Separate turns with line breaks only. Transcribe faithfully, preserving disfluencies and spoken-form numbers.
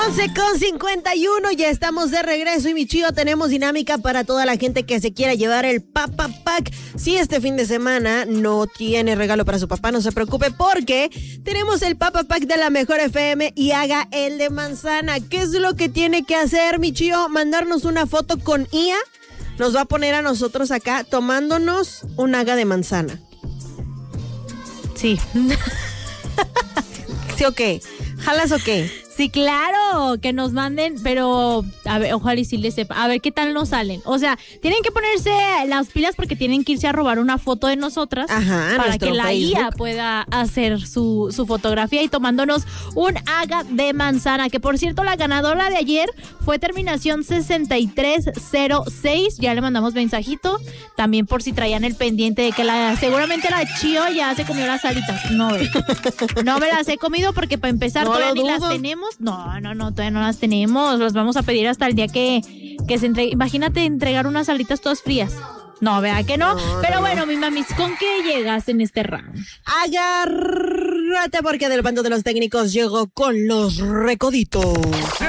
once con cincuenta y uno, ya estamos de regreso y mi chío, tenemos dinámica para toda la gente que se quiera llevar el Papa Pack. Si este fin de semana no tiene regalo para su papá, no se preocupe porque tenemos el Papa Pack de la Mejor F M y haga el de manzana. ¿Qué es lo que tiene que hacer, mi chío? Mandarnos una foto con I A. Nos va a poner a nosotros acá tomándonos un haga de manzana.
Sí.
¿Sí o qué? ¿Jalas o qué?
Sí, claro, que nos manden, pero a ver, ojalá y sí les sepa, a ver qué tal nos salen. O sea, tienen que ponerse las pilas porque tienen que irse a robar una foto de nosotras.
Ajá,
para que la
Facebook.
I A pueda hacer su, su fotografía y tomándonos un haga de manzana, que por cierto la ganadora de ayer fue terminación sesenta y tres cero seis, ya le mandamos mensajito, también por si traían el pendiente de que la seguramente la Chío ya se comió las alitas. No, no me las he comido porque para empezar
No
todavía
lo
ni
dudo.
las tenemos. No, no, no, todavía no las tenemos. Las vamos a pedir hasta el día que, que se entregue. Imagínate entregar unas alitas todas frías. No, vea que no.
No,
Pero
no,
bueno, mi mamis, ¿con qué llegas en este round?
Agárrate porque del bando de los técnicos llegó con los recoditos.